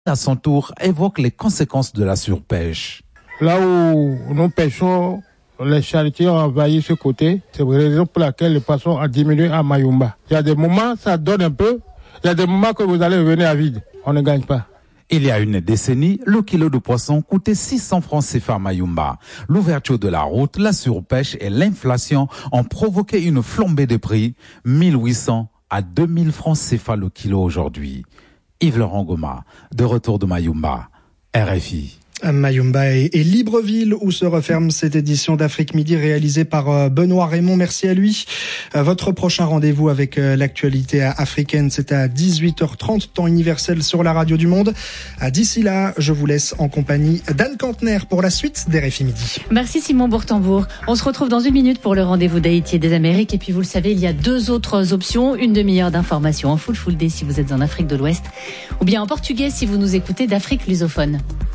à son tour, évoque les conséquences de la surpêche. Là où nous pêchons, les charretiers ont envahi ce côté. C'est la raison pour laquelle les poissons ont diminué à Mayumba. Il y a des moments, ça donne un peu. Il y a des moments que vous allez revenir à vide. On ne gagne pas. Il y a une décennie, le kilo de poisson coûtait 600 francs CFA à Mayumba. L'ouverture de la route, la surpêche et l'inflation ont provoqué une flambée de prix, 1800 à 2000 francs CFA le kilo aujourd'hui. Yves-Laurent Goma, de retour de Mayumba, RFI. Mayumba et Libreville où se referme cette édition d'Afrique Midi réalisée par Benoît Raymond. Merci à lui. Votre prochain rendez-vous avec l'actualité africaine, c'est à 18h30, temps universel sur la radio du Monde. D'ici là, je vous laisse en compagnie d'Anne Kantner pour la suite d'RFI Midi. Merci Simon Bourtambourg. On se retrouve dans une minute pour le rendez-vous d'Haïti et des Amériques. Et puis vous le savez, il y a deux autres options. Une demi-heure d'information en full day si vous êtes en Afrique de l'Ouest, ou bien en portugais si vous nous écoutez d'Afrique lusophone.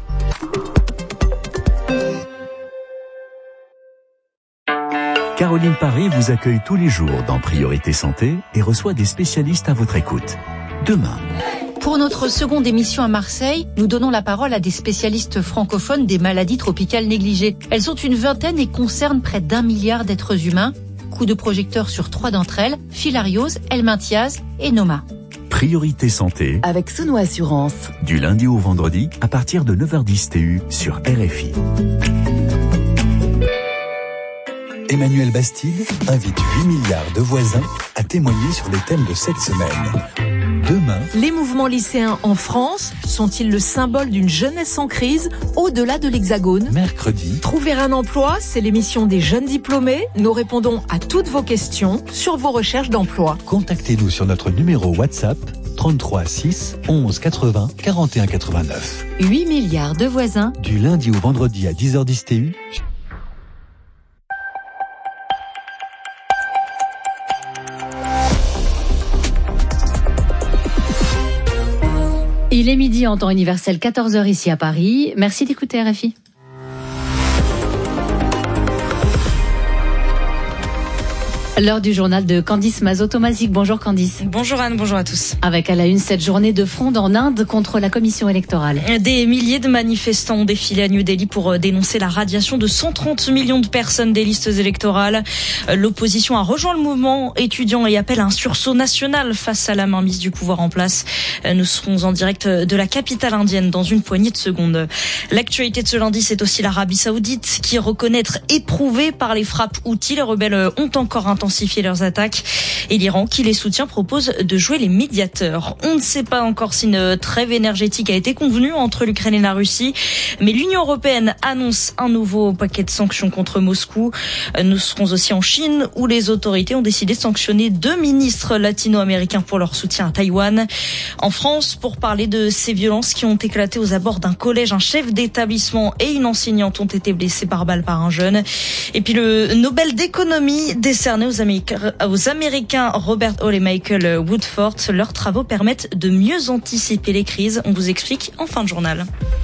Caroline Paré vous accueille tous les jours dans Priorité Santé et reçoit des spécialistes à votre écoute. Demain. Pour notre seconde émission à Marseille, nous donnons la parole à des spécialistes francophones des maladies tropicales négligées. Elles sont une vingtaine et concernent près d'1 milliard d'êtres humains. Coup de projecteur sur 3 d'entre elles, filariose, helminthiase et Noma. Priorité Santé avec Sono Assurance. Du lundi au vendredi à partir de 9h10 TU sur RFI. Emmanuel Bastide invite 8 milliards de voisins à témoigner sur les thèmes de cette semaine. Demain, les mouvements lycéens en France sont-ils le symbole d'une jeunesse en crise au-delà de l'Hexagone ? mercredi, Trouver un emploi, c'est l'émission des jeunes diplômés. Nous répondons à toutes vos questions sur vos recherches d'emploi. contactez-nous sur notre numéro WhatsApp 33 6 11 80 41 89. 8 milliards de voisins. Du lundi au vendredi à 10h10 TU. Il est midi en temps universel, 14h ici à Paris. Merci d'écouter RFI. L'heure du journal de Candice Mazot-Tomazic. Bonjour Candice. Bonjour Anne, bonjour à tous. Avec à la une cette journée de fronde en Inde contre la commission électorale. Des milliers de manifestants ont défilé à New Delhi pour dénoncer la radiation de 130 millions de personnes des listes électorales. L'opposition a rejoint le mouvement étudiant et appelle à un sursaut national face à la mainmise du pouvoir en place. Nous serons en direct de la capitale indienne dans une poignée de secondes. L'actualité de ce lundi, c'est aussi l'Arabie Saoudite qui reconnaît être éprouvée par les frappes Houthis. Les rebelles ont encore intensifié leurs attaques et l'Iran, qui les soutient, propose de jouer les médiateurs. On ne sait pas encore si une trêve énergétique a été convenue entre l'Ukraine et la Russie, mais l'Union européenne annonce un nouveau paquet de sanctions contre Moscou. Nous serons aussi en Chine où les autorités ont décidé de sanctionner 2 ministres latino-américains pour leur soutien à Taïwan. En France, pour parler de ces violences qui ont éclaté aux abords d'un collège, un chef d'établissement et une enseignante ont été blessés par balle par un jeune. Et puis le Nobel d'économie décerné aux Américains Robert Hall et Michael Woodford. Leurs travaux permettent de mieux anticiper les crises. On vous explique en fin de journal.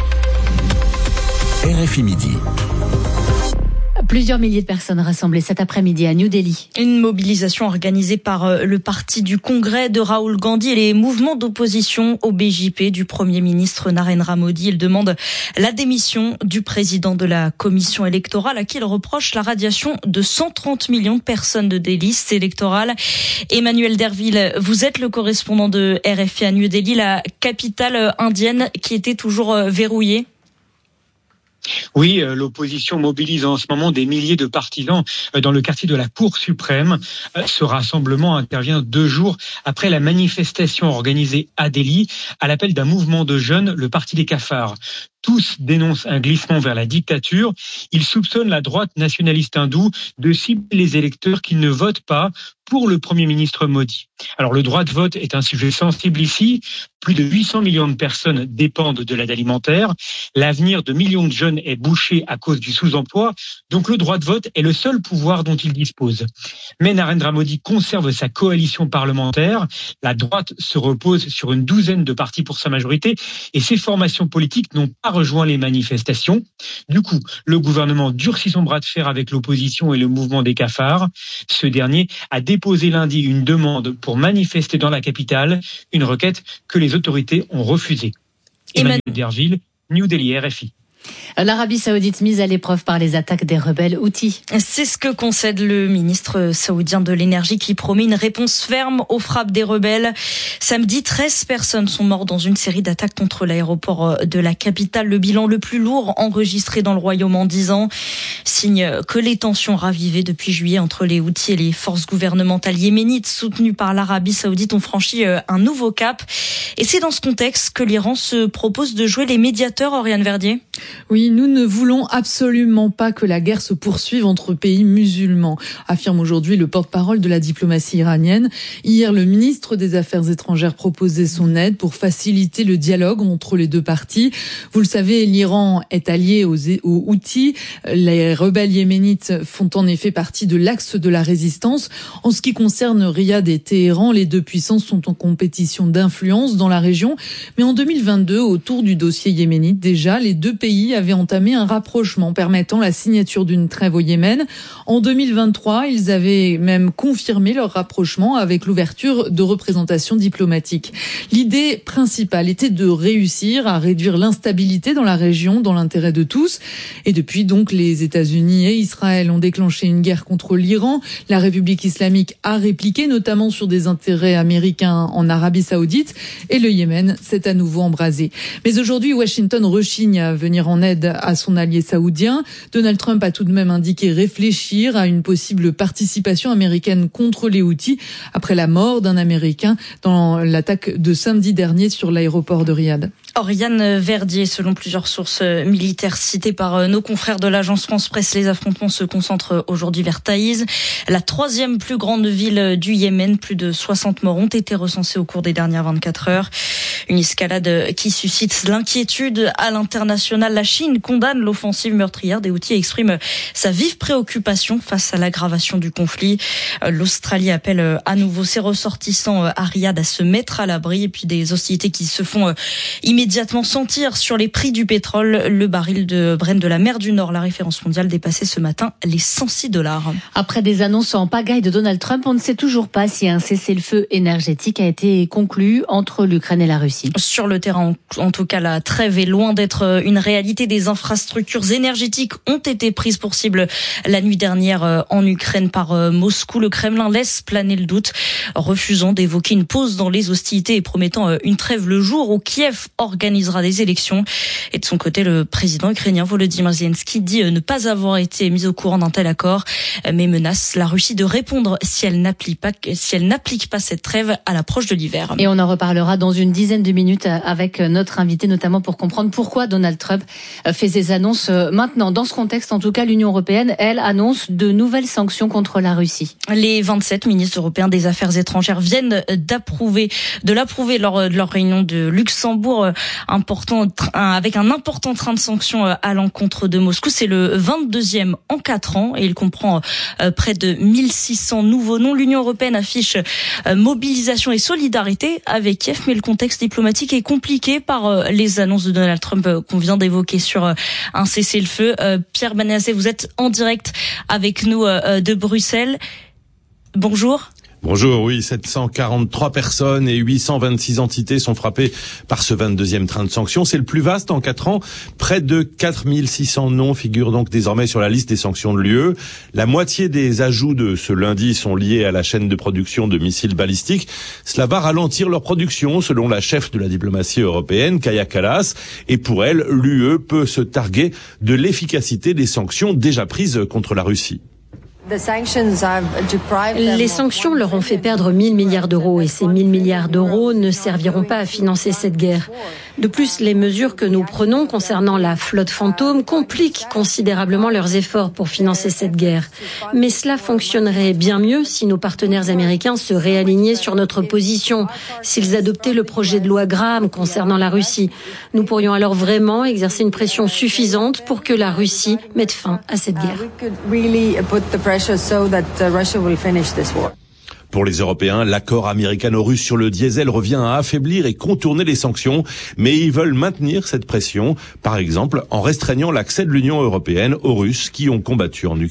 RFI Midi. Plusieurs milliers de personnes rassemblées cet après-midi à New Delhi. Une mobilisation organisée par le parti du Congrès de Rahul Gandhi et les mouvements d'opposition au BJP du Premier ministre Narendra Modi. Il demande la démission du président de la commission électorale à qui il reproche la radiation de 130 millions de personnes des listes électorales. Emmanuel Derville, vous êtes le correspondant de RFI à New Delhi, la capitale indienne qui était toujours verrouillée. Oui, l'opposition mobilise en ce moment des milliers de partisans dans le quartier de la Cour suprême. Ce rassemblement intervient 2 jours après la manifestation organisée à Delhi à l'appel d'un mouvement de jeunes, le Parti des cafards. Tous dénoncent un glissement vers la dictature. Ils soupçonnent la droite nationaliste hindoue de cibler les électeurs qui ne votent pas pour le Premier ministre Modi. Alors le droit de vote est un sujet sensible ici. Plus de 800 millions de personnes dépendent de l'aide alimentaire. L'avenir de millions de jeunes est bouché à cause du sous-emploi. Donc le droit de vote est le seul pouvoir dont ils disposent. Mais Narendra Modi conserve sa coalition parlementaire. La droite se repose sur une douzaine de partis pour sa majorité et ces formations politiques n'ont pas rejoint les manifestations. Du coup, le gouvernement durcit son bras de fer avec l'opposition et le mouvement des cafards. Ce dernier a déposé lundi une demande pour manifester dans la capitale, une requête que les autorités ont refusée. Emmanuel Derville, New Delhi, RFI. L'Arabie Saoudite mise à l'épreuve par les attaques des rebelles Houthis. C'est ce que concède le ministre saoudien de l'énergie qui promet une réponse ferme aux frappes des rebelles. Samedi, 13 personnes sont mortes dans une série d'attaques contre l'aéroport de la capitale, le bilan le plus lourd enregistré dans le royaume en 10 ans. Signe que les tensions ravivées depuis juillet entre les Houthis et les forces gouvernementales yéménites soutenues par l'Arabie Saoudite ont franchi un nouveau cap. Et c'est dans ce contexte que l'Iran se propose de jouer les médiateurs, Oriane Verdier. Oui, nous ne voulons absolument pas que la guerre se poursuive entre pays musulmans, affirme aujourd'hui le porte-parole de la diplomatie iranienne. Hier, le ministre des Affaires étrangères proposait son aide pour faciliter le dialogue entre les deux parties. Vous le savez, l'Iran est allié aux Houthis. Les rebelles yéménites font en effet partie de l'axe de la résistance. En ce qui concerne Riyad et Téhéran, les deux puissances sont en compétition d'influence dans la région. Mais en 2022, autour du dossier yéménite, déjà, les deux pays avaient entamé un rapprochement permettant la signature d'une trêve au Yémen. En 2023, ils avaient même confirmé leur rapprochement avec l'ouverture de représentations diplomatiques. L'idée principale était de réussir à réduire l'instabilité dans la région dans l'intérêt de tous. Et depuis donc, les États-Unis et Israël ont déclenché une guerre contre l'Iran. La République islamique a répliqué, notamment sur des intérêts américains en Arabie Saoudite. Et le Yémen s'est à nouveau embrasé. Mais aujourd'hui, Washington rechigne à venir en aide à son allié saoudien. Donald Trump a tout de même indiqué réfléchir à une possible participation américaine contre les Houthis après la mort d'un Américain dans l'attaque de samedi dernier sur l'aéroport de Riyad. Oriane Verdier, selon plusieurs sources militaires citées par nos confrères de l'agence France-Presse, les affrontements se concentrent aujourd'hui vers Taïz, la 3e plus grande ville du Yémen. Plus de 60 morts ont été recensés au cours des dernières 24 heures. Une escalade qui suscite l'inquiétude à l'international. La Chine condamne l'offensive meurtrière des Houthis et exprime sa vive préoccupation face à l'aggravation du conflit. L'Australie appelle à nouveau ses ressortissants à Riyad à se mettre à l'abri, et puis des hostilités qui se font immédiatement sentir sur les prix du pétrole. Le baril de Brent de la mer du Nord, la référence mondiale, dépassait ce matin les $106. Après des annonces en pagaille de Donald Trump, on ne sait toujours pas si un cessez-le-feu énergétique a été conclu entre l'Ukraine et la Russie. Sur le terrain, en tout cas, la trêve est loin d'être une réalité. Des infrastructures énergétiques ont été prises pour cible la nuit dernière en Ukraine par Moscou. Le Kremlin laisse planer le doute, refusant d'évoquer une pause dans les hostilités et promettant une trêve le jour où Kiev organisera des élections. Et de son côté, le président ukrainien Volodymyr Zelensky dit ne pas avoir été mis au courant d'un tel accord, mais menace la Russie de répondre si elle n'applique pas cette trêve à l'approche de l'hiver. Et on en reparlera dans une dizaine de minutes avec notre invité, notamment pour comprendre pourquoi Donald Trump fait ses annonces maintenant. Dans ce contexte, en tout cas, l'Union européenne, elle, annonce de nouvelles sanctions contre la Russie. Les 27 ministres européens des Affaires étrangères viennent de l'approuver lors de leur réunion de Luxembourg, avec un important train de sanctions à l'encontre de Moscou. C'est le 22e en 4 ans et il comprend près de 1600 nouveaux noms. L'Union européenne affiche mobilisation et solidarité avec Kiev, mais le contexte diplomatique est compliqué par les annonces de Donald Trump qu'on vient d'évoquer sur un cessez-le-feu. Pierre Banazé, vous êtes en direct avec nous de Bruxelles. Bonjour. Bonjour, oui, 743 personnes et 826 entités sont frappées par ce 22e train de sanctions. C'est le plus vaste en 4 ans. Près de 4600 noms figurent donc désormais sur la liste des sanctions de l'UE. La moitié des ajouts de ce lundi sont liés à la chaîne de production de missiles balistiques. Cela va ralentir leur production, selon la chef de la diplomatie européenne, Kaja Kallas. Et pour elle, l'UE peut se targuer de l'efficacité des sanctions déjà prises contre la Russie. Les sanctions leur ont fait perdre 1 000 milliards d'euros et ces 1 000 milliards d'euros ne serviront pas à financer cette guerre. De plus, les mesures que nous prenons concernant la flotte fantôme compliquent considérablement leurs efforts pour financer cette guerre. Mais cela fonctionnerait bien mieux si nos partenaires américains se réalignaient sur notre position, s'ils adoptaient le projet de loi Graham concernant la Russie. Nous pourrions alors vraiment exercer une pression suffisante pour que la Russie mette fin à cette guerre. Pour les Européens, l'accord américano-russe sur le diesel revient à affaiblir et contourner les sanctions, mais ils veulent maintenir cette pression, par exemple en restreignant l'accès de l'Union européenne aux Russes qui ont combattu en Ukraine.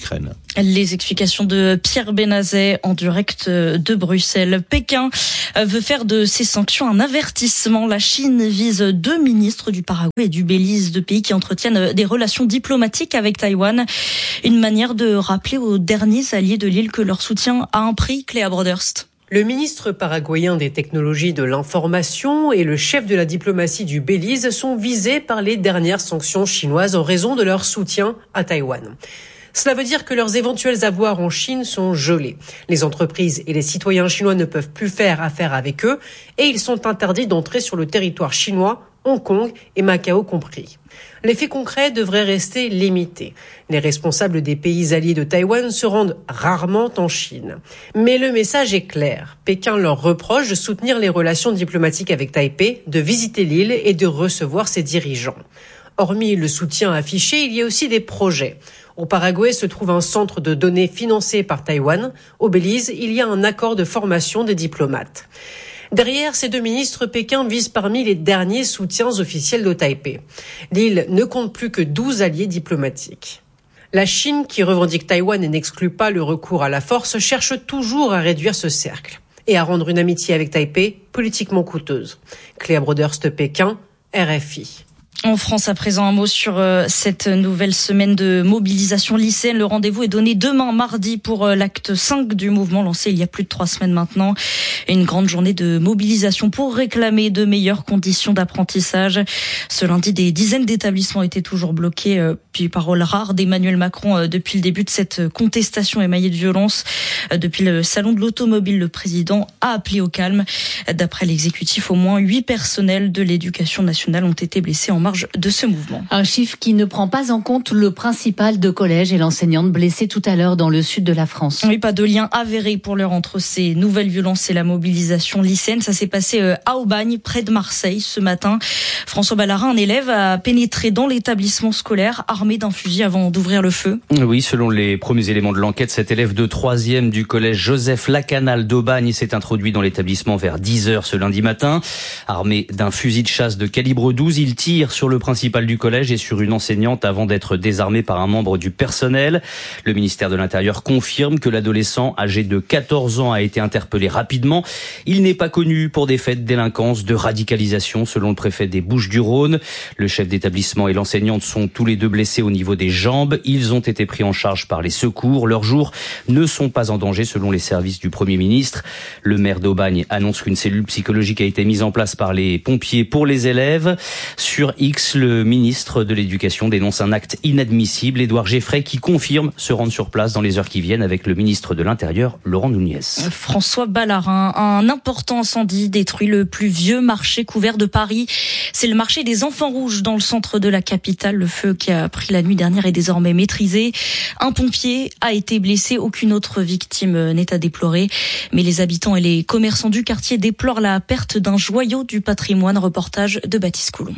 Les explications de Pierre Benazet en direct de Bruxelles. Pékin veut faire de ces sanctions un avertissement. La Chine vise 2 ministres du Paraguay et du Belize, 2 pays qui entretiennent des relations diplomatiques avec Taïwan. Une manière de rappeler aux derniers alliés de l'île que leur soutien a un prix. Cléa Broderst. Le ministre paraguayen des technologies de l'information et le chef de la diplomatie du Belize sont visés par les dernières sanctions chinoises en raison de leur soutien à Taïwan. Cela veut dire que leurs éventuels avoirs en Chine sont gelés. Les entreprises et les citoyens chinois ne peuvent plus faire affaire avec eux et ils sont interdits d'entrer sur le territoire chinois, Hong Kong et Macao compris. L'effet concret devrait rester limité. Les responsables des pays alliés de Taïwan se rendent rarement en Chine. Mais le message est clair. Pékin leur reproche de soutenir les relations diplomatiques avec Taipei, de visiter l'île et de recevoir ses dirigeants. Hormis le soutien affiché, il y a aussi des projets. Au Paraguay se trouve un centre de données financé par Taïwan. Au Belize, il y a un accord de formation des diplomates. Derrière ces 2 ministres, Pékin vise parmi les derniers soutiens officiels de Taipei. L'île ne compte plus que 12 alliés diplomatiques. La Chine, qui revendique Taïwan et n'exclut pas le recours à la force, cherche toujours à réduire ce cercle et à rendre une amitié avec Taipei politiquement coûteuse. Cléa Broderst, Pékin, RFI. En France, à présent, un mot sur cette nouvelle semaine de mobilisation lycéenne. Le rendez-vous est donné demain, mardi, pour l'acte 5 du mouvement lancé il y a plus de 3 semaines maintenant. Une grande journée de mobilisation pour réclamer de meilleures conditions d'apprentissage. Ce lundi, des dizaines d'établissements étaient toujours bloqués. Puis, parole rare d'Emmanuel Macron depuis le début de cette contestation émaillée de violence. Depuis le salon de l'automobile, le président a appelé au calme. D'après l'exécutif, au moins 8 personnels de l'éducation nationale ont été blessés en marge de ce mouvement. Un chiffre qui ne prend pas en compte le principal de collège et l'enseignante blessée tout à l'heure dans le sud de la France. Oui, pas de lien avéré pour l'heure entre ces nouvelles violences et la mobilisation lycéenne. Ça s'est passé à Aubagne, près de Marseille, ce matin. François Ballarin, un élève, a pénétré dans l'établissement scolaire armé d'un fusil avant d'ouvrir le feu. Oui, selon les premiers éléments de l'enquête, cet élève de 3e du collège Joseph Lacanal d'Aubagne s'est introduit dans l'établissement vers 10h ce lundi matin. Armé d'un fusil de chasse de calibre 12, il tire sur le principal du collège et sur une enseignante avant d'être désarmé par un membre du personnel. Le ministère de l'Intérieur confirme que l'adolescent âgé de 14 ans a été interpellé rapidement. Il n'est pas connu pour des faits de délinquance, de radicalisation, selon le préfet des Bouches-du-Rhône. Le chef d'établissement et l'enseignante sont tous les deux blessés au niveau des jambes. Ils ont été pris en charge par les secours. Leurs jours ne sont pas en danger, selon les services du Premier ministre. Le maire d'Aubagne annonce qu'une cellule psychologique a été mise en place par les pompiers pour les élèves. Sur X, le ministre de l'Éducation dénonce un acte inadmissible. Édouard Geffray qui confirme se rendre sur place dans les heures qui viennent avec le ministre de l'Intérieur, Laurent Nunez. François Ballarin, un important incendie détruit le plus vieux marché couvert de Paris. C'est le marché des Enfants Rouges dans le centre de la capitale. Le feu qui a pris la nuit dernière est désormais maîtrisé. Un pompier a été blessé. Aucune autre victime n'est à déplorer. Mais les habitants et les commerçants du quartier déplorent la perte d'un joyau du patrimoine. Reportage de Baptiste Coulon.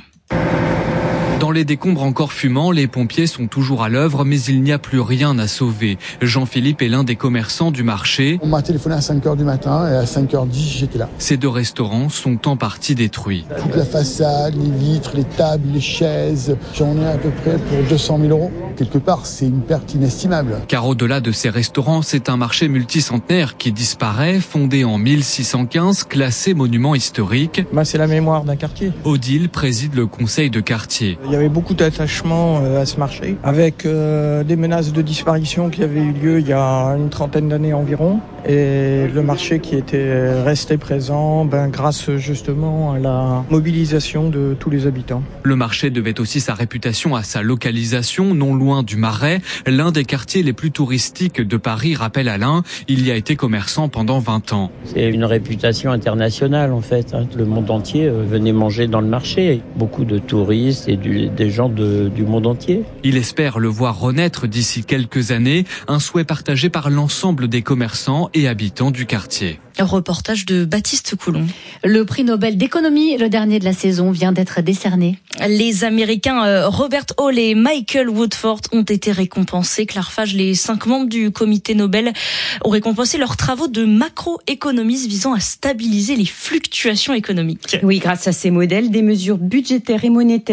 Dans les décombres encore fumants, les pompiers sont toujours à l'œuvre, mais il n'y a plus rien à sauver. Jean-Philippe est l'un des commerçants du marché. On m'a téléphoné à 5h du matin et à 5h10, j'étais là. Ces 2 restaurants sont en partie détruits. Toute la façade, les vitres, les tables, les chaises, j'en ai à peu près pour 200 000 €. Quelque part, c'est une perte inestimable. Car au-delà de ces restaurants, c'est un marché multicentenaire qui disparaît, fondé en 1615, classé monument historique. C'est la mémoire d'un quartier. Odile préside le conseil de quartier. Il y avait beaucoup d'attachement à ce marché, avec des menaces de disparition qui avaient eu lieu il y a une trentaine d'années environ. Et le marché qui était resté présent grâce justement à la mobilisation de tous les habitants. Le marché devait aussi sa réputation à sa localisation, non loin du Marais, l'un des quartiers les plus touristiques de Paris, rappelle Alain. Il y a été commerçant pendant 20 ans. C'est une réputation internationale en fait. Le monde entier venait manger dans le marché. Beaucoup de touristes et des gens du monde entier. Il espère le voir renaître d'ici quelques années, un souhait partagé par l'ensemble des commerçants et habitants du quartier. Reportage de Baptiste Coulon. Le prix Nobel d'économie, le dernier de la saison, vient d'être décerné. Les Américains Robert Hall et Michael Woodford ont été récompensés. Claire Fage, les 5 membres du comité Nobel ont récompensé leurs travaux de macroéconomistes visant à stabiliser les fluctuations économiques. Oui, grâce à ces modèles, des mesures budgétaires et monétaires prises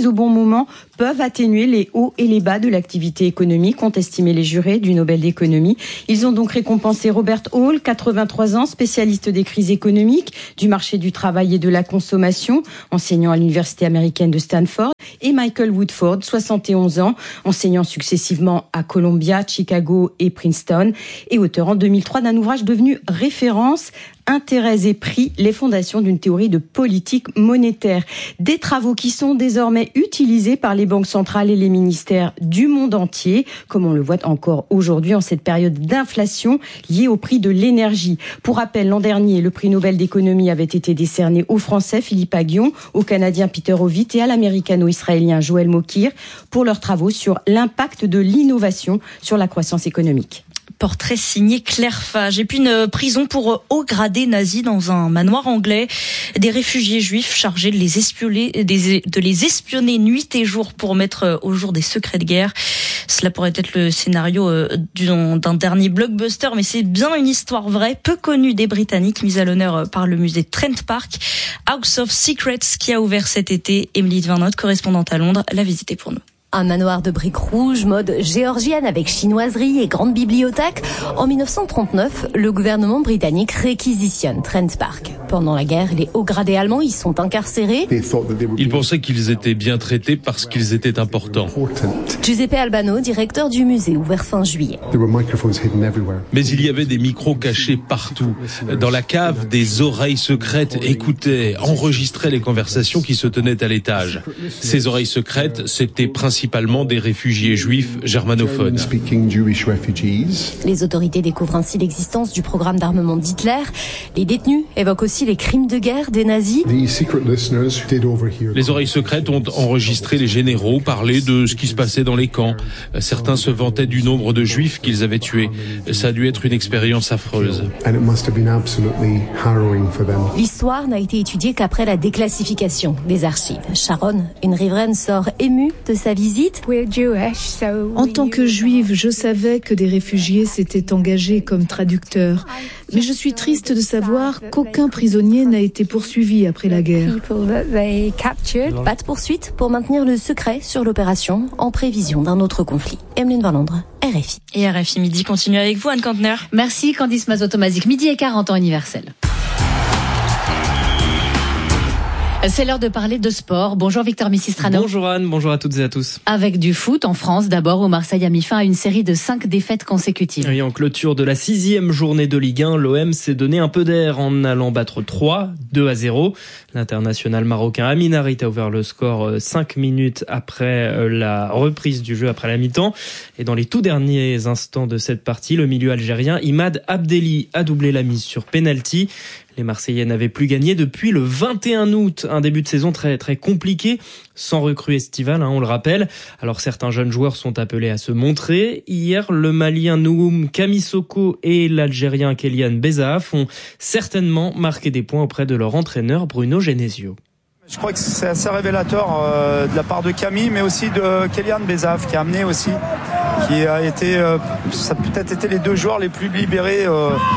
prises au bon moment peuvent atténuer les hauts et les bas de l'activité économique, ont estimé les jurés du Nobel d'économie. Ils ont donc récompensé Robert Hall, 83 ans, spécialiste des crises économiques, du marché du travail et de la consommation, enseignant à l'université américaine de Stanford, et Michael Woodford, 71 ans, enseignant successivement à Columbia, Chicago et Princeton, et auteur en 2003 d'un ouvrage devenu référence, Intérêts et prix, les fondations d'une théorie de politique monétaire. Des travaux qui sont désormais utilisés par les banques centrales et les ministères du monde entier, comme on le voit encore aujourd'hui en cette période d'inflation liée au prix de l'énergie. Pour rappel, l'an dernier, le prix Nobel d'économie avait été décerné au Français Philippe Aghion, au Canadien Peter Howitt et à l'Américano-Israélien Joël Mokyr pour leurs travaux sur l'impact de l'innovation sur la croissance économique. Portrait signé Claire Fage. Et puis une prison pour hauts gradés nazis dans un manoir anglais. Des réfugiés juifs chargés de les espionner nuit et jour pour mettre au jour des secrets de guerre. Cela pourrait être le scénario d'un dernier blockbuster, mais c'est bien une histoire vraie, peu connue des Britanniques, mise à l'honneur par le musée Trent Park. House of Secrets qui a ouvert cet été. Émilie de Vernotte, correspondante à Londres, l'a visité pour nous. Un manoir de briques rouges, mode géorgienne avec chinoiserie et grande bibliothèque. En 1939, le gouvernement britannique réquisitionne Trent Park. Pendant la guerre, les hauts gradés allemands y sont incarcérés. Ils pensaient qu'ils étaient bien traités parce qu'ils étaient importants. Giuseppe Albano, directeur du musée, ouvert fin juillet. Mais il y avait des micros cachés partout. Dans la cave, des oreilles secrètes écoutaient, enregistraient les conversations qui se tenaient à l'étage. Ces oreilles secrètes, c'était principalement des réfugiés juifs germanophones. Les autorités découvrent ainsi l'existence du programme d'armement d'Hitler. Les détenus évoquent aussi les crimes de guerre des nazis. Les oreilles secrètes ont enregistré les généraux parler de ce qui se passait dans les camps. Certains se vantaient du nombre de juifs qu'ils avaient tués. Ça a dû être une expérience affreuse. L'histoire n'a été étudiée qu'après la déclassification des archives. Sharon, une riveraine, sort émue de sa visite. En tant que juive, je savais que des réfugiés s'étaient engagés comme traducteurs. Mais je suis triste de savoir qu'aucun prisonnier n'a été poursuivi après la guerre. Pas de poursuite pour maintenir le secret sur l'opération en prévision d'un autre conflit. Emeline Van Londres, RFI. Et RFI Midi continue avec vous, Anne Kantner. Merci Candice Mazotomazik. 12h40 en temps universel. C'est l'heure de parler de sport. Bonjour Victor Missistrano. Bonjour Anne, bonjour à toutes et à tous. Avec du foot en France, d'abord où Marseille a mis fin à une série de 5 défaites consécutives. Et en clôture de la 6e journée de Ligue 1, l'OM s'est donné un peu d'air en allant battre 2-0. L'international marocain Amin Harit a ouvert le score 5 minutes après la reprise du jeu, après la mi-temps. Et dans les tout derniers instants de cette partie, le milieu algérien Imad Abdelli a doublé la mise sur penalty. Les Marseillais n'avaient plus gagné depuis le 21 août, un début de saison très très compliqué, sans recrue estivale, on le rappelle. Alors certains jeunes joueurs sont appelés à se montrer. Hier, le Malien Nouhoum Kamisoko et l'Algérien Kélian Bezaaf ont certainement marqué des points auprès de leur entraîneur Bruno Genesio. Je crois que c'est assez révélateur de la part de Camille, mais aussi de Kélian Bezaaf qui a amené aussi, qui a été, ça a peut-être été les deux joueurs les plus libérés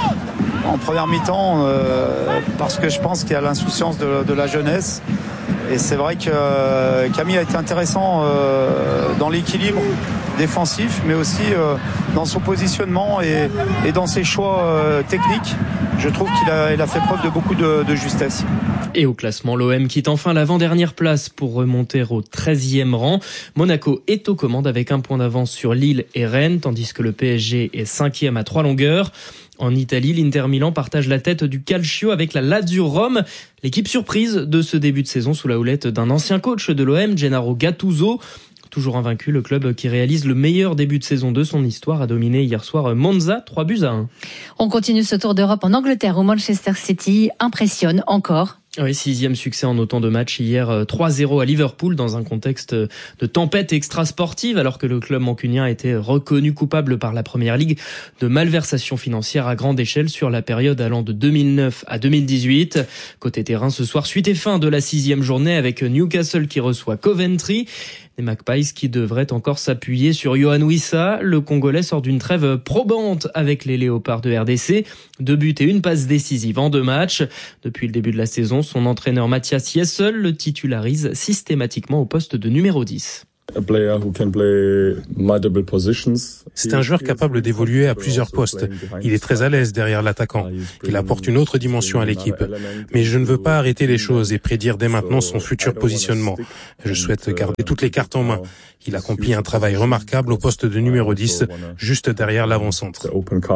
en première mi-temps, parce que je pense qu'il y a l'insouciance de la jeunesse. Et c'est vrai que Camille a été intéressant dans l'équilibre défensif, mais aussi dans son positionnement et dans ses choix techniques. Je trouve qu'il a fait preuve de beaucoup de justesse. Et au classement, l'OM quitte enfin l'avant-dernière place pour remonter au 13e rang. Monaco est aux commandes avec un point d'avance sur Lille et Rennes, tandis que le PSG est 5e à 3 longueurs. En Italie, l'Inter Milan partage la tête du Calcio avec la Lazio Rome. L'équipe surprise de ce début de saison sous la houlette d'un ancien coach de l'OM, Gennaro Gattuso. Toujours invaincu, le club qui réalise le meilleur début de saison de son histoire a dominé hier soir Monza 3-1. On continue ce tour d'Europe en Angleterre où Manchester City impressionne encore. Oui, 6e succès en autant de matchs hier, 3-0 à Liverpool dans un contexte de tempête extra-sportive alors que le club mancunien a été reconnu coupable par la Première Ligue de malversation financière à grande échelle sur la période allant de 2009 à 2018. Côté terrain, ce soir, suite et fin de la 6e journée avec Newcastle qui reçoit Coventry. Les Magpies qui devraient encore s'appuyer sur Yohan Wissa. Le Congolais sort d'une trêve probante avec les Léopards de RDC. 2 buts et 1 passe décisive en 2 matchs. Depuis le début de la saison, son entraîneur Mathias Jessel le titularise systématiquement au poste de numéro 10. C'est un joueur capable d'évoluer à plusieurs postes. Il est très à l'aise derrière l'attaquant. Il apporte une autre dimension à l'équipe. Mais je ne veux pas arrêter les choses et prédire dès maintenant son futur positionnement. Je souhaite garder toutes les cartes en main. Il accomplit un travail remarquable au poste de numéro 10, juste derrière l'avant-centre.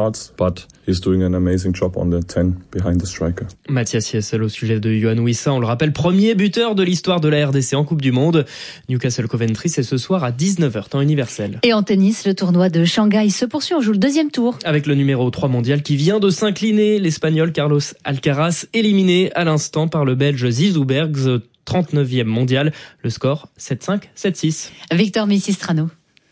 Mathias Jessel au sujet de Yohan Wissa, on le rappelle, premier buteur de l'histoire de la RDC en Coupe du Monde. Newcastle Coventry, c'est ce soir à 19h, temps universel. Et en tennis, le tournoi de Shanghai se poursuit. On joue le 2e tour. Avec le numéro 3 mondial qui vient de s'incliner, l'Espagnol Carlos Alcaraz éliminé à l'instant par le Belge Zizou Bergs, 39e mondial. Le score 7-5, 7-6. Victor Missistrano.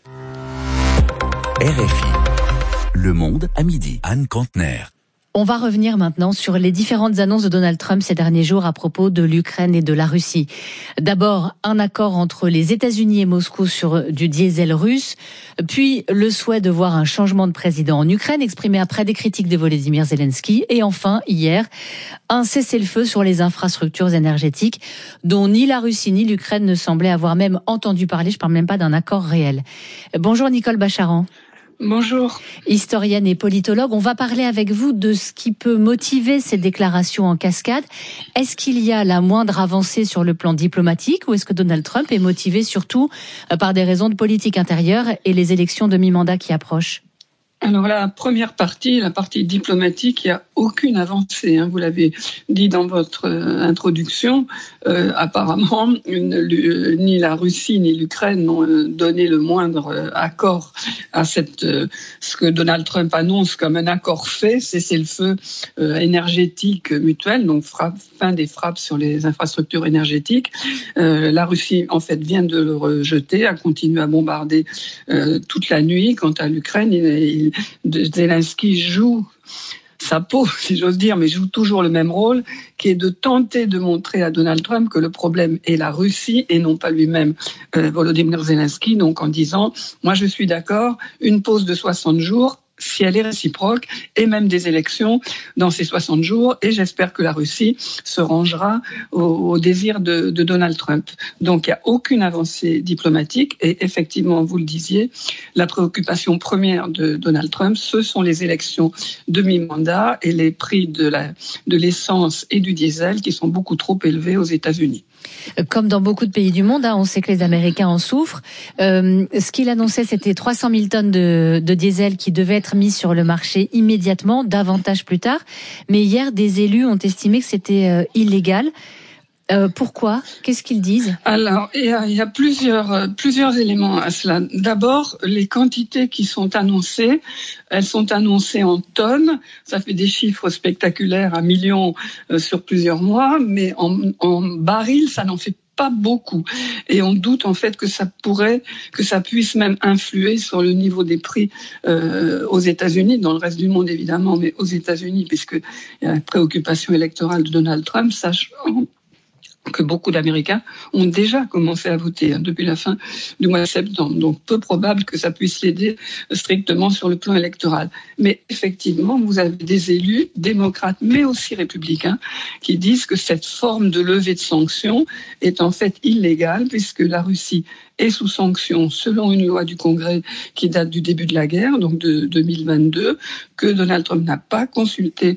RFI. Le Monde à midi. Anne Kantner. On va revenir maintenant sur les différentes annonces de Donald Trump ces derniers jours à propos de l'Ukraine et de la Russie. D'abord, un accord entre les États-Unis et Moscou sur du diesel russe, puis le souhait de voir un changement de président en Ukraine exprimé après des critiques de Volodymyr Zelensky, et enfin, hier, un cessez-le-feu sur les infrastructures énergétiques dont ni la Russie ni l'Ukraine ne semblaient avoir même entendu parler. Je ne parle même pas d'un accord réel. Bonjour Nicole Bacharan. Bonjour. Historienne et politologue, on va parler avec vous de ce qui peut motiver ces déclarations en cascade. Est-ce qu'il y a la moindre avancée sur le plan diplomatique ou est-ce que Donald Trump est motivé surtout par des raisons de politique intérieure et les élections de mi-mandat qui approchent ? Alors la première partie, la partie diplomatique, il n'y a aucune avancée. Vous l'avez dit dans votre introduction. Apparemment, ni la Russie ni l'Ukraine n'ont donné le moindre accord à ce que Donald Trump annonce comme un accord fait, cessez-le-feu énergétique mutuel, donc fin des frappes sur les infrastructures énergétiques. La Russie, en fait, vient de le rejeter, a continué à bombarder toute la nuit. Quant à l'Ukraine, Zelensky joue sa peau, si j'ose dire, mais joue toujours le même rôle, qui est de tenter de montrer à Donald Trump que le problème est la Russie et non pas lui-même, Volodymyr Zelensky, donc en disant « Moi je suis d'accord, une pause de 60 jours », si elle est réciproque, et même des élections dans ces 60 jours, et j'espère que la Russie se rangera au désir de Donald Trump. Donc il n'y a aucune avancée diplomatique, et effectivement, vous le disiez, la préoccupation première de Donald Trump, ce sont les élections de mi-mandat et les prix de l'essence et du diesel qui sont beaucoup trop élevés aux États-Unis. Comme dans beaucoup de pays du monde, on sait que les Américains en souffrent. Ce qu'il annonçait, c'était 300 000 tonnes de diesel qui devaient être mis sur le marché immédiatement, davantage plus tard. Mais hier, des élus ont estimé que c'était illégal. Pourquoi ? Qu'est-ce qu'ils disent ? Alors, il y a plusieurs éléments à cela. D'abord, les quantités qui sont annoncées, elles sont annoncées en tonnes. Ça fait des chiffres spectaculaires à millions sur plusieurs mois, mais en barils, ça n'en fait pas beaucoup. Et on doute en fait que ça puisse même influer sur le niveau des prix aux États-Unis, dans le reste du monde évidemment, mais aux États-Unis, puisque il y a la préoccupation électorale de Donald Trump, sachant que beaucoup d'Américains ont déjà commencé à voter depuis la fin du mois de septembre. Donc, peu probable que ça puisse l'aider strictement sur le plan électoral. Mais effectivement, vous avez des élus démocrates, mais aussi républicains, qui disent que cette forme de levée de sanctions est en fait illégale, puisque la Russie est sous sanctions selon une loi du Congrès qui date du début de la guerre, donc de 2022, que Donald Trump n'a pas consulté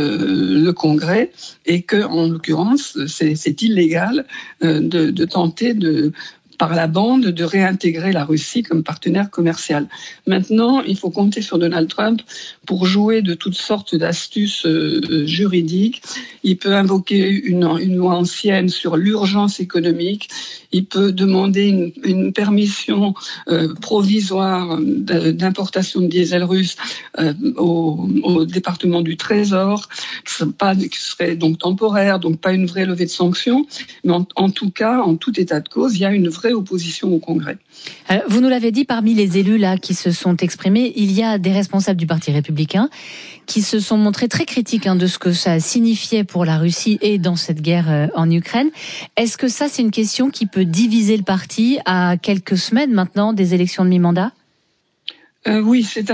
le Congrès et que, en l'occurrence, c'est illégal de tenter par la bande de réintégrer la Russie comme partenaire commercial. Maintenant, il faut compter sur Donald Trump pour jouer de toutes sortes d'astuces juridiques. Il peut invoquer une loi ancienne sur l'urgence économique. Il peut demander une permission provisoire d'importation de diesel russe au département du Trésor, qui serait donc temporaire, donc pas une vraie levée de sanctions. Mais en tout cas, en tout état de cause, il y a une vraie vraie opposition au Congrès. Vous nous l'avez dit, parmi les élus là qui se sont exprimés, il y a des responsables du Parti républicain qui se sont montrés très critiques de ce que ça signifiait pour la Russie et dans cette guerre en Ukraine. Est-ce que ça, c'est une question qui peut diviser le parti à quelques semaines maintenant des élections de mi-mandat ? Oui, c'est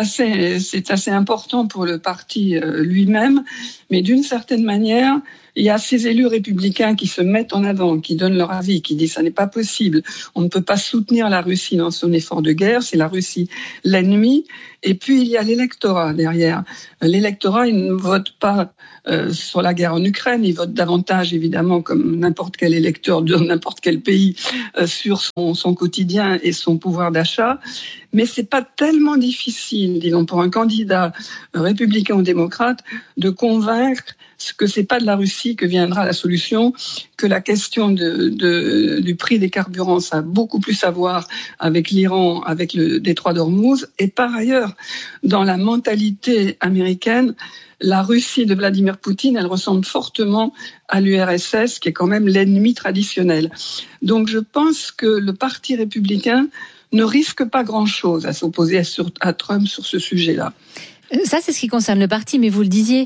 assez important pour le parti lui-même, mais d'une certaine manière, il y a ces élus républicains qui se mettent en avant, qui donnent leur avis, qui disent ça n'est pas possible, on ne peut pas soutenir la Russie dans son effort de guerre, c'est la Russie l'ennemi. Et puis il y a l'électorat derrière. L'électorat, il ne vote pas sur la guerre en Ukraine, il vote davantage évidemment comme n'importe quel électeur de n'importe quel pays sur son quotidien et son pouvoir d'achat. Mais c'est pas tellement difficile, disons, pour un candidat républicain ou démocrate de convaincre que c'est pas de la Russie que viendra la solution, que la question du prix des carburants, ça a beaucoup plus à voir avec l'Iran, avec le détroit d'Ormuz. Et par ailleurs, dans la mentalité américaine, la Russie de Vladimir Poutine, elle ressemble fortement à l'URSS, qui est quand même l'ennemi traditionnel. Donc je pense que le Parti républicain ne risque pas grand-chose à s'opposer à Trump sur ce sujet-là. Ça, c'est ce qui concerne le parti, mais vous le disiez,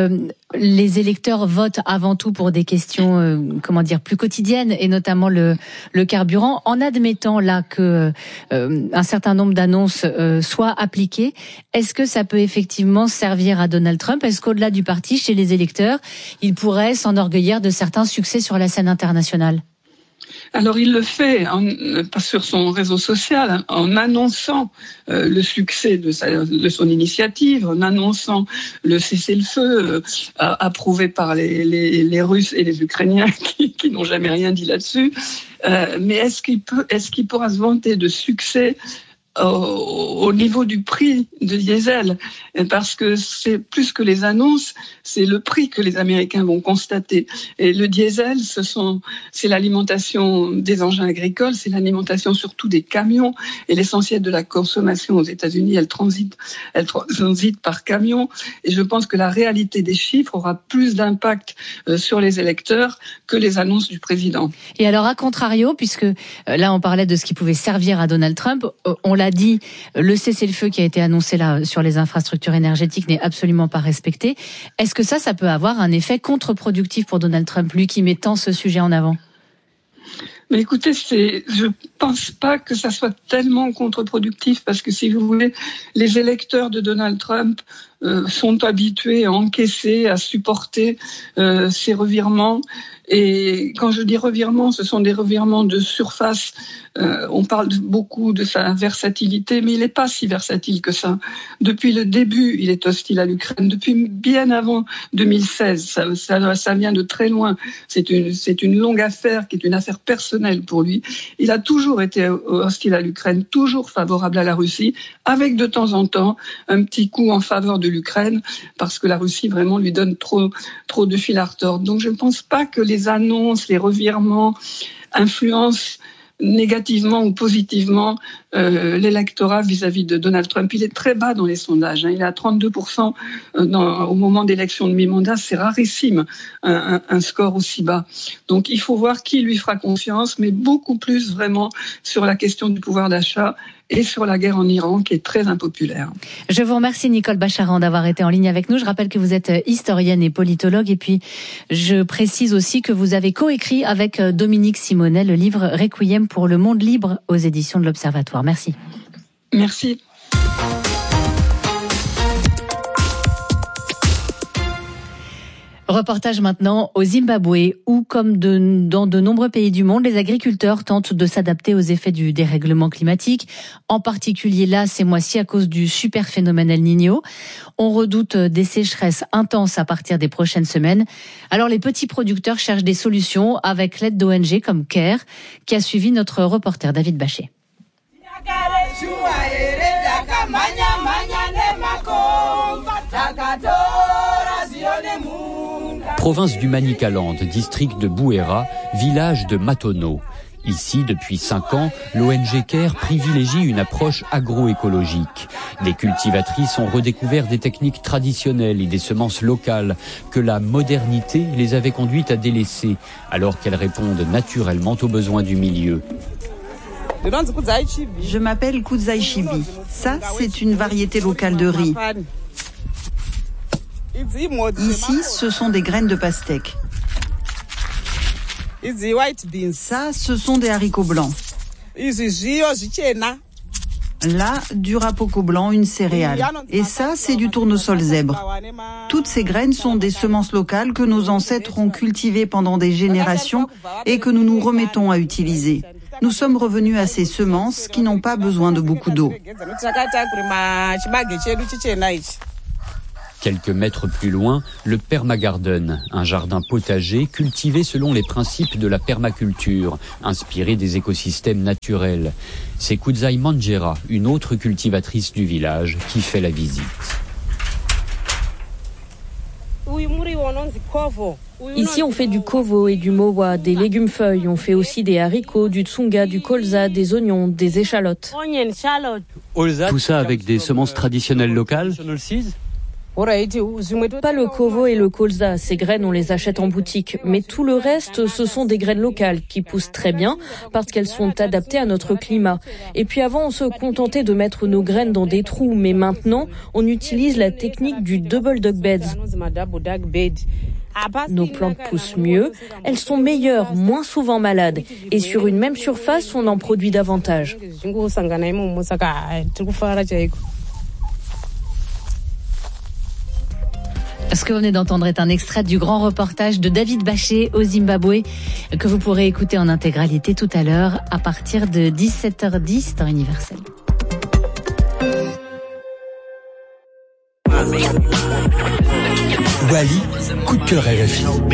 les électeurs votent avant tout pour des questions, plus quotidiennes, et notamment le carburant. En admettant là que un certain nombre d'annonces soient appliquées, est-ce que ça peut effectivement servir à Donald Trump ? Est-ce qu'au-delà du parti, chez les électeurs, il pourrait s'enorgueillir de certains succès sur la scène internationale ? Alors il le fait sur son réseau social en annonçant le succès de son initiative, en annonçant le cessez-le-feu approuvé par les Russes et les Ukrainiens qui n'ont jamais rien dit là-dessus. Mais est-ce qu'il pourra se vanter de succès au niveau du prix de diesel, parce que c'est plus que les annonces, c'est le prix que les Américains vont constater. Et le diesel, c'est l'alimentation des engins agricoles, c'est l'alimentation surtout des camions, et l'essentiel de la consommation aux États-Unis, elle transite par camion. Et je pense que la réalité des chiffres aura plus d'impact sur les électeurs que les annonces du président. Et alors, à contrario, puisque là on parlait de ce qui pouvait servir à Donald Trump, on l'a dit, le cessez-le-feu qui a été annoncé là sur les infrastructures énergétiques n'est absolument pas respecté. Est-ce que ça peut avoir un effet contre-productif pour Donald Trump, lui qui met tant ce sujet en avant ? Mais écoutez, je pense pas que ça soit tellement contre-productif, parce que si vous voulez, les électeurs de Donald Trump sont habitués à encaisser, à supporter ces revirements. Et quand je dis revirements, ce sont des revirements de surface. On parle beaucoup de sa versatilité, mais il n'est pas si versatile que ça. Depuis le début, il est hostile à l'Ukraine. Depuis bien avant 2016, ça vient de très loin. C'est une longue affaire qui est une affaire personnelle pour lui. Il a toujours été hostile à l'Ukraine, toujours favorable à la Russie, avec de temps en temps un petit coup en faveur de l'Ukraine, parce que la Russie vraiment lui donne trop de fil à retordre. Donc je ne pense pas que les annonces, les revirements influencent négativement ou positivement l'électorat vis-à-vis de Donald Trump. Il est très bas dans les sondages. Il est à 32% au moment d'élection de mi-mandat. C'est rarissime, un score aussi bas. Donc il faut voir qui lui fera confiance, mais beaucoup plus vraiment sur la question du pouvoir d'achat et sur la guerre en Iran, qui est très impopulaire. Je vous remercie, Nicole Bacharan, d'avoir été en ligne avec nous. Je rappelle que vous êtes historienne et politologue. Et puis, je précise aussi que vous avez coécrit avec Dominique Simonet le livre « Requiem pour le monde libre » aux éditions de l'Observatoire. Merci. Merci. Reportage maintenant au Zimbabwe, où, comme dans de nombreux pays du monde, les agriculteurs tentent de s'adapter aux effets du dérèglement climatique, en particulier là, ces mois-ci, à cause du super phénomène El Niño. On redoute des sécheresses intenses à partir des prochaines semaines. Alors les petits producteurs cherchent des solutions avec l'aide d'ONG comme CARE, qui a suivi notre reporter David Bachet. Province du Manicaland, district de Bouera, village de Matono. Ici, depuis 5 ans, l'ONG CARE privilégie une approche agroécologique. Les cultivatrices ont redécouvert des techniques traditionnelles et des semences locales que la modernité les avait conduites à délaisser, alors qu'elles répondent naturellement aux besoins du milieu. Je m'appelle Kudzai Chibi. Ça, c'est une variété locale de riz. Ici, ce sont des graines de pastèque. Ça, ce sont des haricots blancs. Là, du rapoco blanc, une céréale. Et ça, c'est du tournesol zèbre. Toutes ces graines sont des semences locales que nos ancêtres ont cultivées pendant des générations et que nous nous remettons à utiliser. Nous sommes revenus à ces semences qui n'ont pas besoin de beaucoup d'eau. Quelques mètres plus loin, le Permagarden, un jardin potager cultivé selon les principes de la permaculture, inspiré des écosystèmes naturels. C'est Kudzai Manjera, une autre cultivatrice du village, qui fait la visite. Ici, on fait du kovo et du mowa, des légumes-feuilles. On fait aussi des haricots, du tsunga, du colza, des oignons, des échalotes. Tout ça avec des semences traditionnelles locales ? Pas le kovo et le colza, ces graines on les achète en boutique, mais tout le reste ce sont des graines locales qui poussent très bien parce qu'elles sont adaptées à notre climat. Et puis avant on se contentait de mettre nos graines dans des trous, mais maintenant on utilise la technique du double duck beds. Nos plantes poussent mieux, elles sont meilleures, moins souvent malades, et sur une même surface on en produit davantage. Ce que vous venez d'entendre est un extrait du grand reportage de David Bachet au Zimbabwe que vous pourrez écouter en intégralité tout à l'heure à partir de 17h10 temps universel. Wally, coup de cœur RFI.